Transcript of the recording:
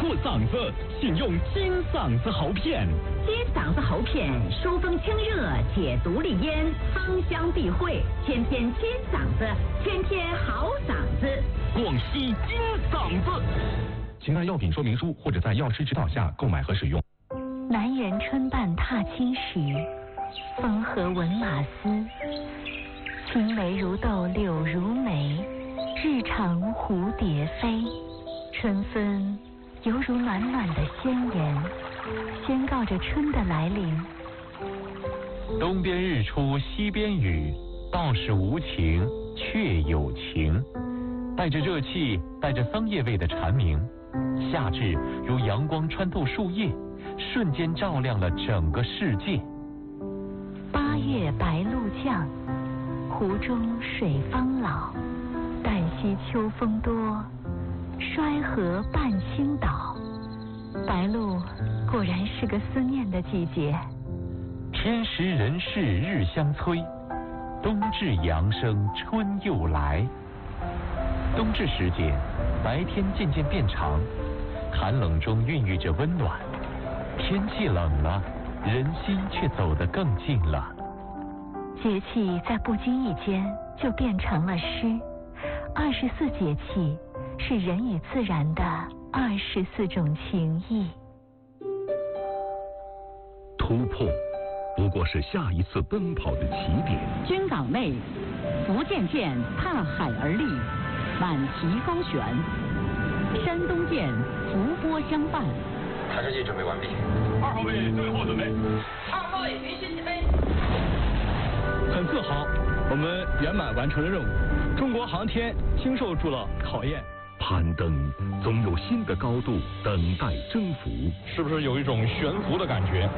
过嗓子，请用金嗓子喉片。 金嗓子喉片疏风清热，解毒利咽，芳香避秽，天天金嗓子，天天好嗓子。 广西金嗓子，请按药品说明书或者在药师指导下购买和使用。 南园春半踏青时，风和闻马嘶。青梅如豆柳如眉，日长蝴蝶飞。春分犹如暖暖的宣言，宣告着春的来临。 东边日出西边雨，道是无晴却有晴。带着热气，带着桑叶味的蝉鸣，夏至如阳光穿透树叶，瞬间照亮了整个世界。 八月白露降，湖中水方老。旦夕秋风多，衰河半倾倒。白露果然是个思念的季节。 天时人事日相催，冬至阳生春又来。冬至时节，白天渐渐变长，寒冷中孕育着温暖。天气冷了，人心却走得更近了。 节气在不经意间就变成了诗。24节气是人与自然的24种情谊。 突破不过是下一次奔跑的起点。 军港内，福建舰踏海而立，满旗高悬；山东舰伏波相伴。 抬车机准备完毕。 2号位最后准备。 2号位允许起飞。 很自豪，我们圆满完成了任务。中国航天经受住了考验。 攀登总有新的高度等待征服。 是不是有一种悬浮的感觉？